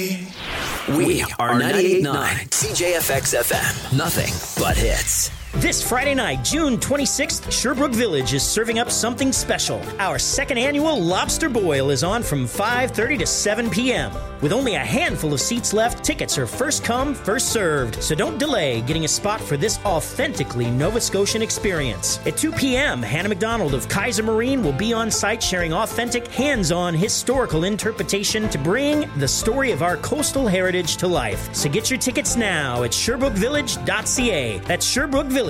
We are 98.9 CJFX FM. Nothing but hits. This Friday night, June 26th, Sherbrooke Village is serving up something special. Our second annual Lobster Boil is on from 5:30 to 7 p.m. With only a handful of seats left, tickets are first come, first served. So don't delay getting a spot for this authentically Nova Scotian experience. At 2 p.m., Hannah McDonald of Kaiser Marine will be on site sharing authentic, hands-on historical interpretation to bring the story of our coastal heritage to life. So get your tickets now at sherbrookeVillage.ca. That's sherbrookeVillage.ca.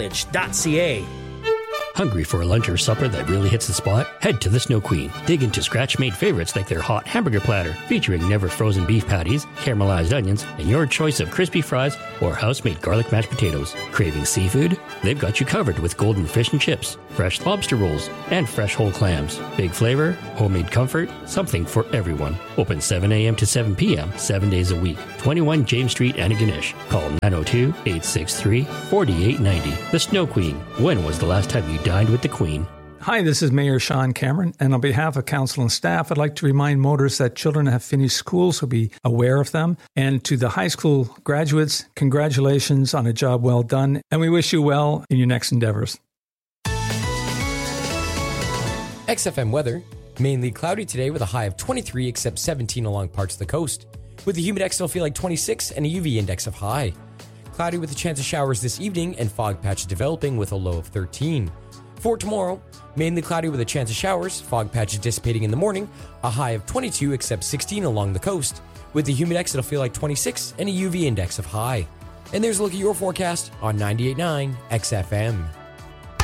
Hungry for a lunch or supper that really hits the spot? Head to the Snow Queen. Dig into scratch-made favorites like their hot hamburger platter, featuring never-frozen beef patties, caramelized onions, and your choice of crispy fries or house-made garlic mashed potatoes. Craving seafood? They've got you covered with golden fish and chips, fresh lobster rolls, and fresh whole clams. Big flavor, homemade comfort, something for everyone. Open 7 a.m. to 7 p.m., 7 days a week. 21 James Street, Antigonish. Call 902-863-4890. The Snow Queen. When was the last time you dined with the Queen? Hi, this is Mayor Sean Cameron, and on behalf of council and staff, I'd like to remind motorists that children have finished school, so be aware of them. And to the high school graduates, congratulations on a job well done, and we wish you well in your next endeavors. XFM weather, mainly cloudy today with a high of 23 except 17 along parts of the coast. With a humid X, it'll feel like 26 and a UV index of high. Cloudy with a chance of showers this evening and fog patches developing with a low of 13. For tomorrow, mainly cloudy with a chance of showers, fog patches dissipating in the morning, a high of 22 except 16 along the coast. With the humid X, it'll feel like 26 and a UV index of high. And there's a look at your forecast on 98.9 XFM.